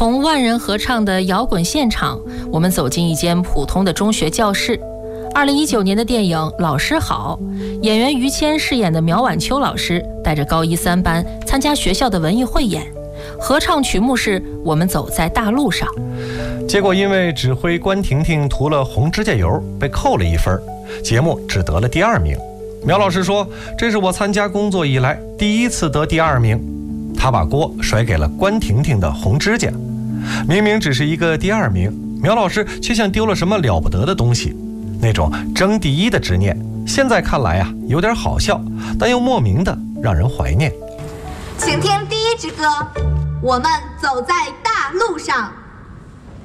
从万人合唱的摇滚现场，我们走进一间普通的中学教室。2019年的电影《老师好》，演员于谦饰演的苗婉秋老师带着高1、3班参加学校的文艺汇演，合唱曲目是我们走在大路上。 结果因为指挥关婷婷涂了红指甲油，被扣了1分，节目只得了第2名。苗老师说：“这是我参加工作以来第一次得第2名。”他把锅甩给了关婷婷的红指甲。明明只是一个第2名，苗老师却像丢了什么了不得的东西。那种争第1的执念，现在看来啊，有点好笑，但又莫名的让人怀念。 请听第1支歌，我们走在大路上。